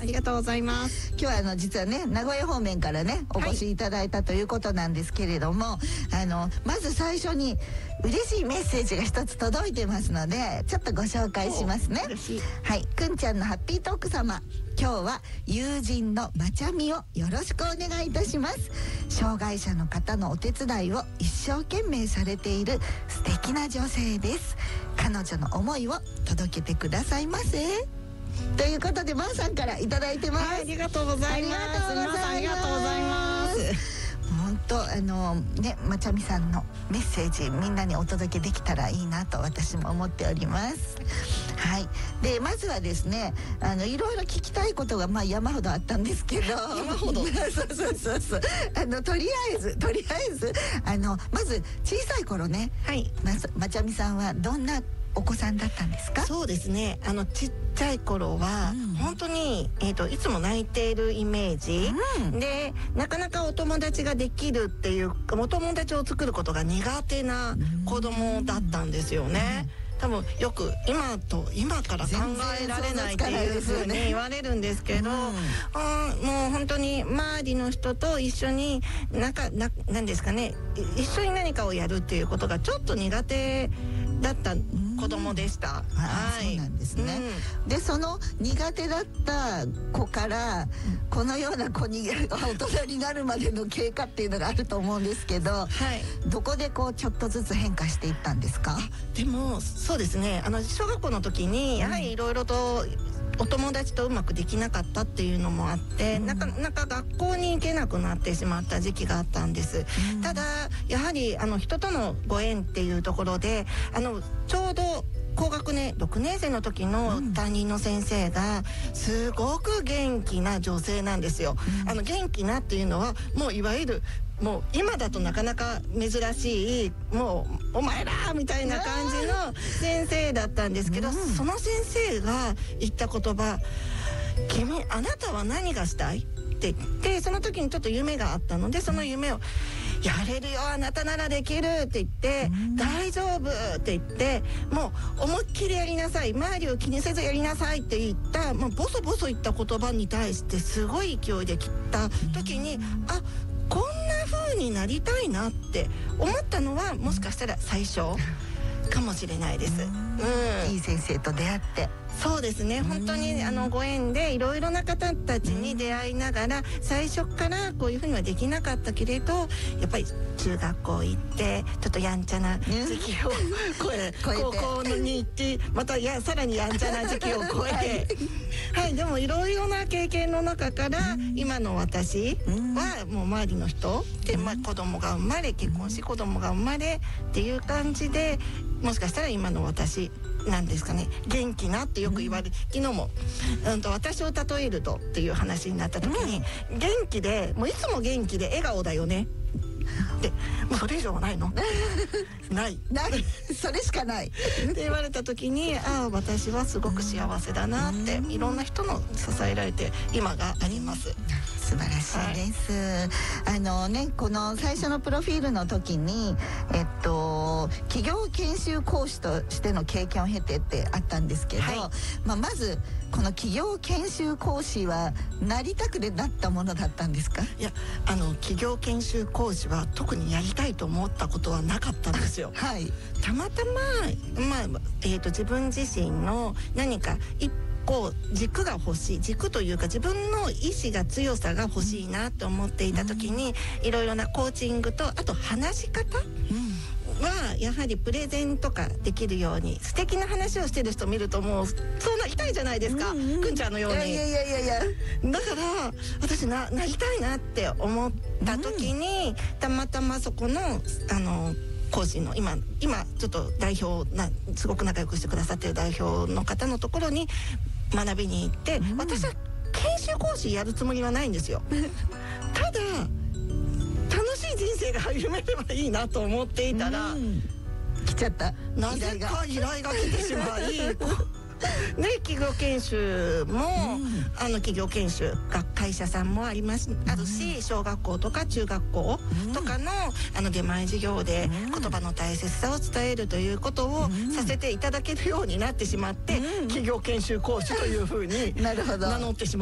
ありがとうございます。 今日は実はね、名古屋方面からねお越しいただいたということなんですけれども、まず最初に嬉しいメッセージが一つ届いてますので、ちょっとご紹介しますね。はい、くんちゃんのハッピートーク様、今日は友人のまちゃみをよろしくお願いいたします。障害者の方のお手伝いを一生懸命されている素敵な女性です。彼女の思いを届けてくださいませ。ということで、まーさんからいただいてます。 はい、ありがとうございます。ありがとうございます。 本当ね、まちゃみさんのメッセージみんなにお届けできたらいいなと私も思っております。はい。で、まずはですね、いろいろ聞きたいことが山ほどあったんですけど、 山ほどそうとりあえずまず小さい頃ね、 はい、 まちゃみさんはどんなお子さんだったんですか？ そうですね、ちっちゃい頃は、本当に、いつも泣いているイメージ、でなかなかお友達ができるっていう、お友達を作ることが苦手な子供だったんですよね。多分よく今から考えられないっていうふうに言われるんですけど、もう本当に周りの人と一緒に何ですかね、一緒に何かをやるっていうことがちょっと苦手だった子供でした。 そうなんですね。で、その苦手だった子からこのような子に大人になるまでの経過っていうのがあると思うんですけど、どこでちょっとずつ変化していったんですか？ でもそうですね、小学校の時にやはりいろいろとお友達とうまくできなかったっていうのもあって、なかなか学校に行けなくなってしまった時期があったんです。ただやはり人とのご縁っていうところで、ちょうど高学年6年生の時の担任の先生がすごく元気な女性なんですよ。元気なっていうのはもういわゆるもう今だとなかなか珍しい、もうお前らみたいな感じの先生だったんですけど、その先生が言った言葉、あなたは何がしたいって言って、その時にちょっと夢があったので、その夢をやれるよ、あなたならできるって言って、大丈夫って言って、もう思いっきりやりなさい、周りを気にせずやりなさいって言った、もうボソボソ言った言葉に対してすごい勢いで切った時に、こんな風になりたいなって思ったのは、もしかしたら最初かもしれないです。 いい先生と出会って。 そうですね、本当にご縁でいろいろな方たちに出会いながら、最初からこういうふうにはできなかったけれど、やっぱり中学校行ってちょっとやんちゃな時期を高校に行って、またさらにやんちゃな時期を超えてはい、でもいろいろな経験の中から今の私はもう周りの人で、子供が生まれ、結婚し子供が生まれっていう感じで、もしかしたら今の私なんですかね、元気なってよく言われ、昨日も、私を例えるとっていう話になった時に、元気で、もういつも元気で笑顔だよねで、もうそれ以上はないのないそれしかないって言われた時に、私はすごく幸せだなって、いろんな人の支えられて今があります。 素晴らしいです、この最初のプロフィールの時に企業研修講師としての経験を経てってあったんですけど、まずこの企業研修講師はなりたくてなったものだったんですか？ いや、企業研修講師は特にやりたいと思ったことはなかったんですよ。たまたま、自分自身の何か一個軸が欲しい、軸というか自分の意志が強さが欲しいなと思っていた時に、いろいろなコーチングと、あと話し方はやはりプレゼンとかできるように、素敵な話をしてる人見るともうそうなりたいじゃないですか、くんちゃんのように。だから私なりたいなって思った時に、たまたまそこの講師の今ちょっと代表すごく仲良くしてくださってる代表の方のところに学びに行って、私は研修講師やるつもりはないんですよただ楽しい人生が歩めればいいなと思っていたら、 来ちゃった。 なぜか依頼が来てしまいで、企業研修も、企業研修が会社さんもあるし、小学校とか中学校とかの出前授業で言葉の大切さを伝えるということをさせていただけるようになってしまって、企業研修講師というふうに名乗ってしまった